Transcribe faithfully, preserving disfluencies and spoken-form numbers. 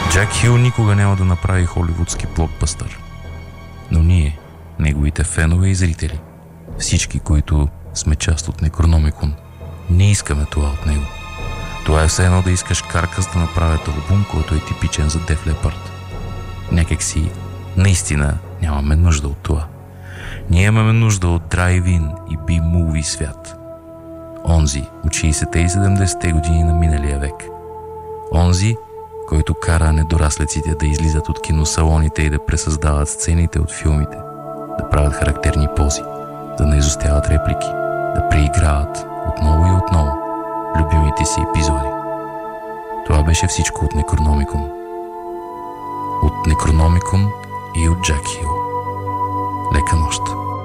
Джак Хил никога няма да направи холивудски блокбъстър. Но ние, неговите фенове и зрители, всички, които сме част от Некрономикон, не искаме това от него. Това е все едно да искаш Каркас да направят албум, който е типичен за Def Leppard. Някак си, наистина нямаме нужда от това. Ние имаме нужда от драйв-ин и би-муви свят. Онзи от шейсетте и седемдесетте години на миналия век. Онзи, който кара недораслеците да излизат от киносалоните и да пресъздават сцените от филмите, да правят характерни пози, да не изостяват реплики, да преиграват отново и отново любимите си епизоди. Това беше всичко от Некрономикон. От Некрономикон и от Джак Хил. Лека нощ!